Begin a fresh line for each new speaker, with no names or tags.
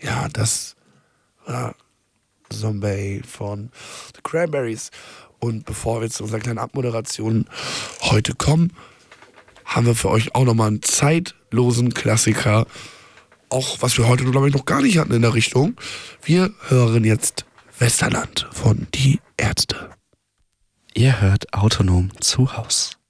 Ja, das war Zombie von The Cranberries. Und bevor wir zu unserer kleinen Abmoderation heute kommen, haben wir für euch auch nochmal einen zeitlosen Klassiker. Auch was wir heute, glaube ich, noch gar nicht hatten in der Richtung. Wir hören jetzt Westerland von Die Ärzte.
Ihr hört Autonom zu Haus.